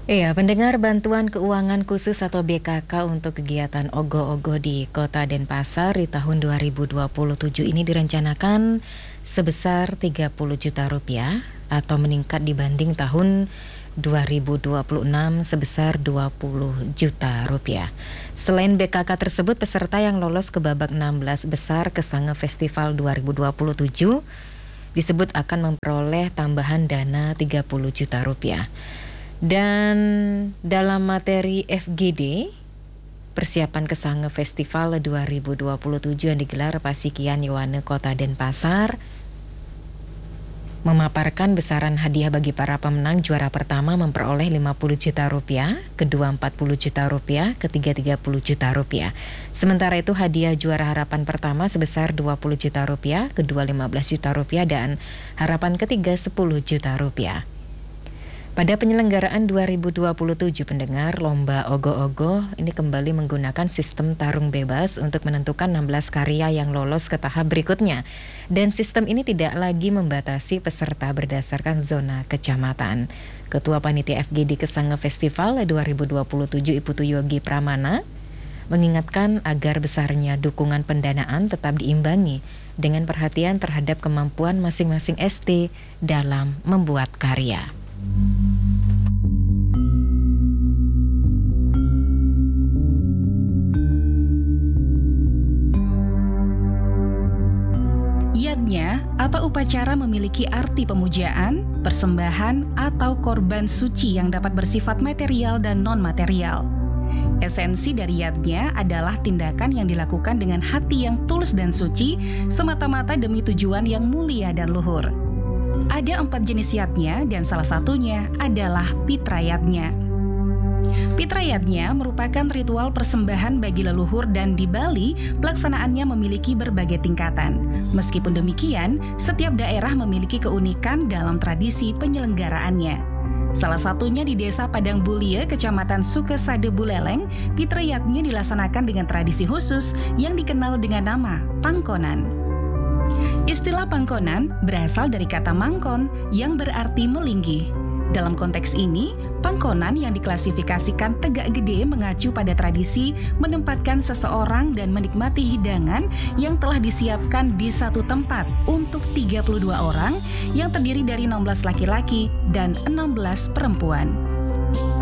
Iya, pendengar, bantuan keuangan khusus atau BKK untuk kegiatan ogoh-ogoh di Kota Denpasar di tahun 2027 ini direncanakan sebesar 30 juta rupiah atau meningkat dibanding tahun 2026 sebesar 20 juta rupiah. Selain BKK tersebut, peserta yang lolos ke babak 16 besar Kesange Festival 2027 disebut akan memperoleh tambahan dana 30 juta rupiah. Dan dalam materi FGD, persiapan Kesange Festival 2027 yang digelar Pasikian Yowane Kota Denpasar, memaparkan besaran hadiah bagi para pemenang. Juara pertama memperoleh 50 juta rupiah, kedua 40 juta rupiah, ketiga 30 juta rupiah. Sementara itu hadiah juara harapan pertama sebesar 20 juta rupiah, kedua 15 juta rupiah, dan harapan ketiga 10 juta rupiah. Pada penyelenggaraan 2027, pendengar, lomba ogoh-ogoh ini kembali menggunakan sistem tarung bebas untuk menentukan 16 karya yang lolos ke tahap berikutnya. Dan sistem ini tidak lagi membatasi peserta berdasarkan zona kecamatan. Ketua Panitia FGD Kesange Festival 2027 Iputu Yogi Pramana mengingatkan agar besarnya dukungan pendanaan tetap diimbangi dengan perhatian terhadap kemampuan masing-masing ST dalam membuat karya. Yadnya atau upacara memiliki arti pemujaan, persembahan, atau korban suci yang dapat bersifat material dan non-material. Esensi dari yadnya adalah tindakan yang dilakukan dengan hati yang tulus dan suci, semata-mata demi tujuan yang mulia dan luhur. Ada 4 jenis yadnya dan salah satunya adalah pitra yadnya. Pitra yadnya merupakan ritual persembahan bagi leluhur dan di Bali pelaksanaannya memiliki berbagai tingkatan. Meskipun demikian, setiap daerah memiliki keunikan dalam tradisi penyelenggaraannya. Salah satunya di Desa Padang Bulie, Kecamatan Sukesade Buleleng, pitra yadnya dilaksanakan dengan tradisi khusus yang dikenal dengan nama pangkonan. Istilah pangkonan berasal dari kata mangkon yang berarti melinggih. Dalam konteks ini, pangkonan yang diklasifikasikan tegak gede mengacu pada tradisi menempatkan seseorang dan menikmati hidangan yang telah disiapkan di satu tempat untuk 32 orang yang terdiri dari 16 laki-laki dan 16 perempuan.